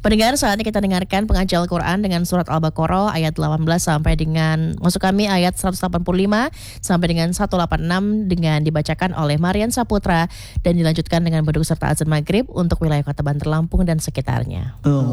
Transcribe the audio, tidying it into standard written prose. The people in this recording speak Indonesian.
Pendengar, saatnya kita dengarkan pengajian Al-Quran dengan surat Al-Baqarah ayat 18 sampai dengan, maksud kami ayat 185 sampai dengan 186 dengan dibacakan oleh Marian Saputra dan dilanjutkan dengan beduk serta azan maghrib untuk wilayah Kota Banter Lampung dan sekitarnya.